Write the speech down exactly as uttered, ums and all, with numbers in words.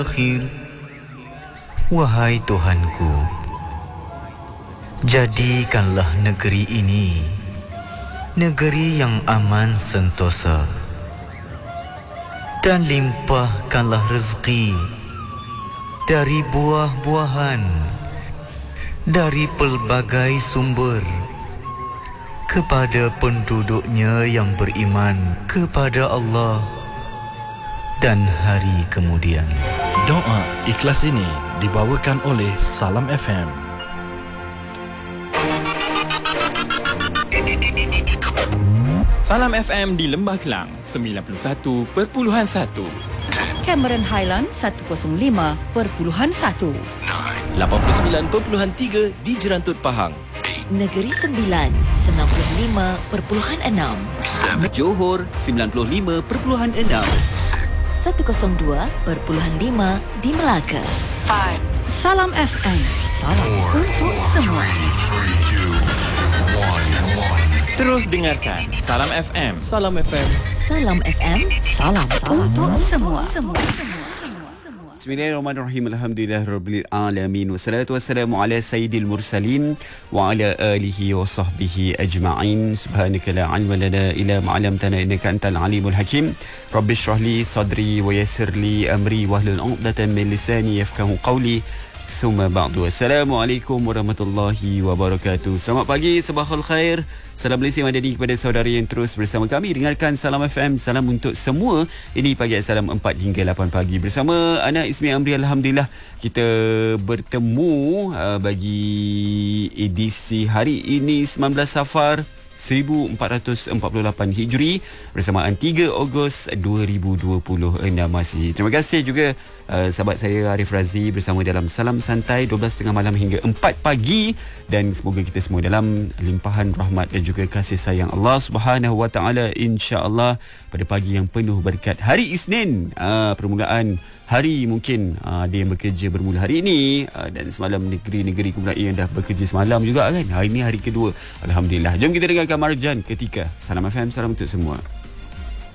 akhir. Wahai Tuhanku, jadikanlah negeri ini negeri yang aman sentosa, dan limpahkanlah rezeki dari buah-buahan, dari pelbagai sumber, kepada penduduknya yang beriman kepada Allah dan hari kemudian. Doa ikhlas ini dibawakan oleh Salam F M. Salam F M di Lembah Kelang sembilan puluh satu perpuluhan satu, Cameron Highland seratus lima perpuluhan satu, lapan puluh sembilan perpuluhan tiga di Jerantut Pahang, Negeri Sembilan sembilan puluh lima perpuluhan enam, Johor sembilan puluh lima perpuluhan enam, seratus dua perpuluhan lima di Melaka. Salam F M, salam untuk semua. Terus dengarkan Salam F M. Salam F M. Salam F M, salam, salam Untuk semua. semua. Bismillahirrahmanirrahim. Alhamdulillahirabbil alamin. Wassalatu wassalamu ala sayyidil mursalin wa ala alihi wa sahbihi ajma'in. Subhanaka la ilma lana illa ma 'allamtana innaka antal alimul hakim. Rabbi shrah li sadri wa yassir li amri wahlul 'uqdatam min lisani yafqahu qawli. Summa ba'du. Assalamualaikum warahmatullahi wabarakatuh. Selamat pagi, sabahul khair. Salam Malaysia Madani kepada saudara yang terus bersama kami. Dengarkan Salam F M. Salam untuk semua. Ini pagi Salam empat hingga lapan pagi bersama Ana Ismi Amri. Alhamdulillah kita bertemu uh, bagi edisi hari ini sembilan belas Safar seribu empat ratus empat puluh lapan Hijri bersamaan tiga Ogos dua ribu dua puluh enam masih. Terima kasih juga uh, sahabat saya Arif Razi bersama dalam Salam Santai dua belas tiga puluh malam hingga empat pagi, dan semoga kita semua dalam limpahan rahmat dan juga kasih sayang Allah Subhanahu Wa Taala, insya-Allah pada pagi yang penuh berkat. Hari Isnin, uh, permulaan hari mungkin uh, ada yang bekerja bermula hari ini, uh, dan semalam negeri-negeri kumpulan yang dah bekerja semalam juga kan. Hari ini hari kedua. Alhamdulillah. Jom kita dengarkan Marjan ketika. Salam F M, salam untuk semua.